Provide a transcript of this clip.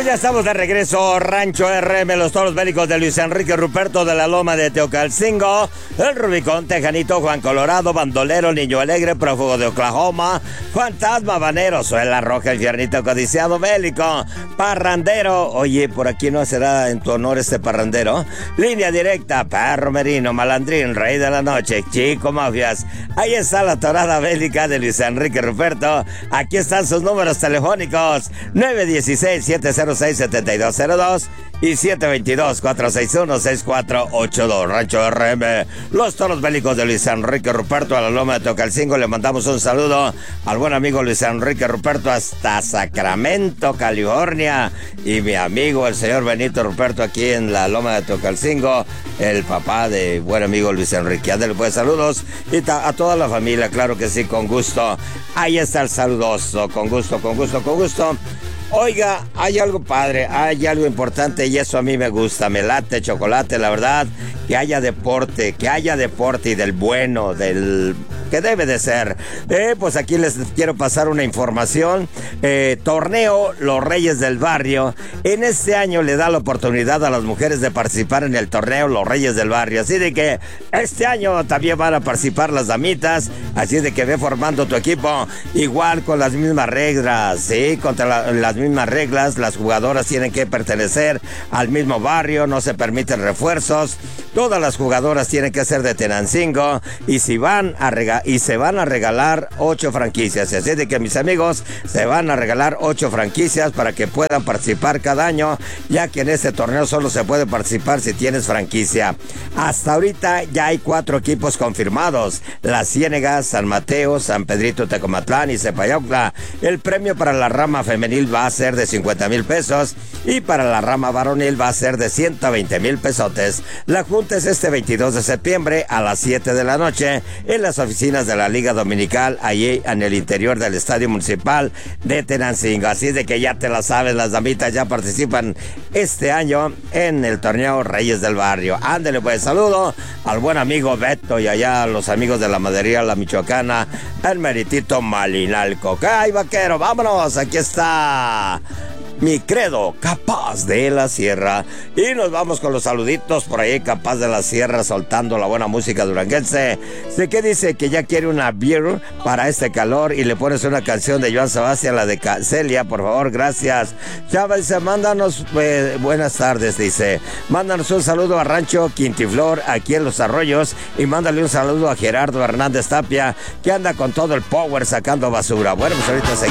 pues ya estamos de regreso. Rancho RM, los toros bélicos de Luis Enrique Ruperto de la Loma de Teocalcingo, el Rubicón, Tejanito, Juan Colorado, Bandolero, Niño Alegre, Prófugo de Oklahoma, Fantasma Banero, Suela Roja, el Fiernito Codiciado Bélico, Parrandero. Oye, por aquí no será en tu honor este parrandero. Línea Directa, Perro Merino, Malandrín, Rey de la Noche, Chico Mafias. Ahí está la torada bélica de Luis Enrique Ruperto. Aquí están sus números telefónicos: 916-706-7202 y 722-461-6482. Rancho RM, los toros bélicos de Luis Enrique Ruperto a la Loma de Teocalcingo. Le mandamos un saludo al buen amigo Luis Enrique Ruperto hasta Sacramento, California. Y mi amigo el señor Benito Ruperto aquí en la Loma de Teocalcingo, el papá de buen amigo Luis Enrique. Ándale pues, saludos. Y a toda la familia, claro que sí, con gusto. Ahí está el saludoso, con gusto, con gusto, con gusto. Oiga, hay algo padre, hay algo importante y eso a mí me gusta, me late chocolate, la verdad, que haya deporte y del bueno, del que debe de ser. Pues aquí les quiero pasar una información. Torneo Los Reyes del Barrio. En este año le da la oportunidad a las mujeres de participar en el torneo Los Reyes del Barrio. Así de que este año también van a participar las damitas. Así de que ve formando tu equipo igual con las mismas reglas, ¿sí? Contra las mismas reglas, las jugadoras tienen que pertenecer al mismo barrio, no se permiten refuerzos. Todas las jugadoras tienen que ser de Tenancingo y se van a regalar 8 franquicias. Así de que, mis amigos, se van a regalar 8 franquicias para que puedan participar cada año, ya que en este torneo solo se puede participar si tienes franquicia. Hasta ahorita ya hay 4 equipos confirmados: La Ciénega, San Mateo, San Pedrito Tecomatlán y Cepayaucla. El premio para la rama femenil va a ser de 50,000 pesos y para la rama varonil va a ser de 120,000 pesotes. La junta es este 22 de septiembre a las 7 de la noche en las oficinas de la Liga Dominical, allí en el interior del Estadio Municipal de Tenancingo. Así de que ya te la sabes, las damitas ya participan este año en el torneo Reyes del Barrio. Ándele pues, saludo al buen amigo Beto y allá a los amigos de la Madería La Michoacana, el meritito Malinalco. ¡Ay, vaquero! ¡Vámonos! Aquí está mi credo, Capaz de la Sierra. Y nos vamos con los saluditos por ahí, Capaz de la Sierra, soltando la buena música duranguense. Sé que dice que ya quiere una beer para este calor y le pones una canción de Joan Sebastián, la de Celia, por favor, gracias. Chava dice, mándanos, buenas tardes, dice, mándanos un saludo a Rancho Quintiflor, aquí en Los Arroyos, y mándale un saludo a Gerardo Hernández Tapia, que anda con todo el power sacando basura. Bueno, pues ahorita seguimos.